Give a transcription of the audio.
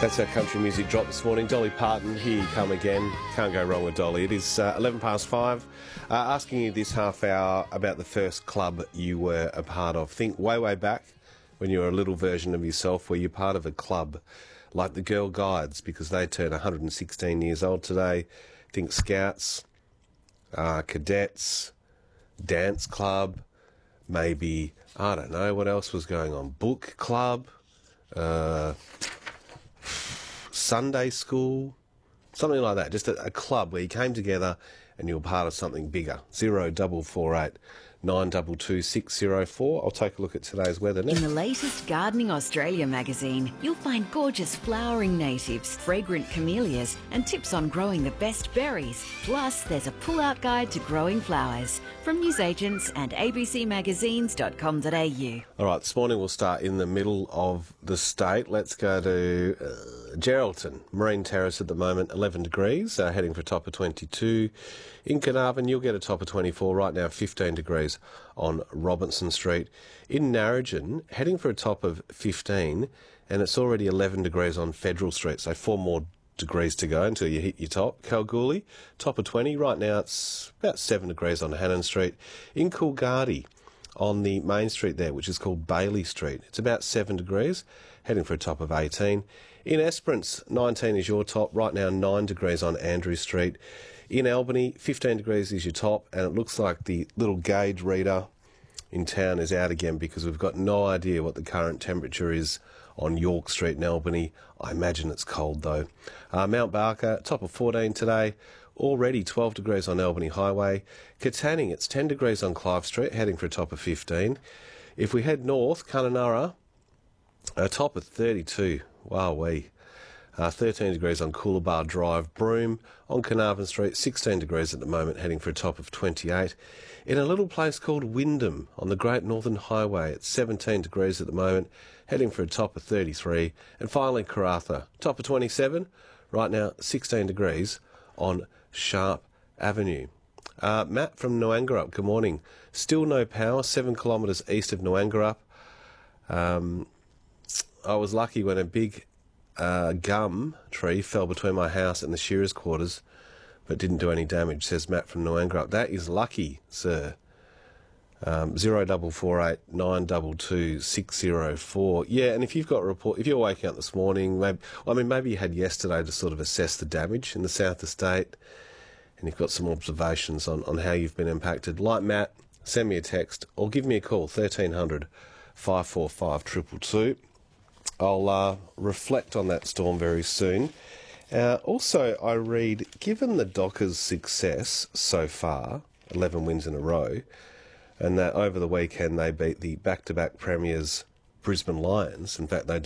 That's our country music drop this morning. Dolly Parton, Here You Come Again. Can't go wrong with Dolly. It is 11 past 5. Asking you this half hour about the first club you were a part of. Think way, way back when you were a little version of yourself where you're part of a club like the Girl Guides, because they turn 116 years old today. Think Scouts, Cadets, Dance Club, maybe, I don't know, what else was going on? Book Club, Sunday school, something like that. Just a club where you came together and you were part of something bigger. 0448 922 604. I'll take a look at today's weather next. In the latest Gardening Australia magazine, you'll find gorgeous flowering natives, fragrant camellias, and tips on growing the best berries. Plus, there's a pull-out guide to growing flowers from newsagents and abcmagazines.com.au. All right, this morning we'll start in the middle of the state. Let's go to Geraldton. Marine Terrace at the moment, 11 degrees, heading for a top of 22. In Carnarvon, you'll get a top of 24. Right now, 15 degrees on Robinson Street. In Narrogin, heading for a top of 15, and it's already 11 degrees on Federal Street, so 4 more degrees to go until you hit your top. Kalgoorlie, top of 20. Right now, it's about 7 degrees on Hannon Street. In Coolgardie, on the main street there, which is called Bailey Street, it's about 7 degrees, heading for a top of 18. In Esperance, 19 is your top. Right now, 9 degrees on Andrew Street. In Albany, 15 degrees is your top, and it looks like the little gauge reader in town is out again because we've got no idea what the current temperature is on York Street in Albany. I imagine it's cold, though. Mount Barker, top of 14 today. Already 12 degrees on Albany Highway. Katanning, it's 10 degrees on Clive Street, heading for a top of 15. If we head north, Kununurra, a top of 32. Wowee. 13 degrees on Coolabah Drive. Broome, on Carnarvon Street, 16 degrees at the moment, heading for a top of 28. In a little place called Wyndham, on the Great Northern Highway, it's 17 degrees at the moment, heading for a top of 33. And finally, Karratha, top of 27. Right now, 16 degrees on Sharp Avenue. Matt from Noangarup, good morning. Still no power, 7 kilometres east of Noangarup. I was lucky when a big gum tree fell between my house and the shearers' quarters, but didn't do any damage, says Matt from Noangarup. That is lucky, sir. 0448 922 604. Yeah, and if you've got a report, if you're waking up this morning, maybe you had yesterday to sort of assess the damage in the south of the state, and you've got some observations on how you've been impacted, like Matt, send me a text or give me a call, 1300 545 222. I'll reflect on that storm very soon. Also, I read, given the Dockers' success so far, 11 wins in a row, and that over the weekend they beat the back-to-back premiers Brisbane Lions. In fact, they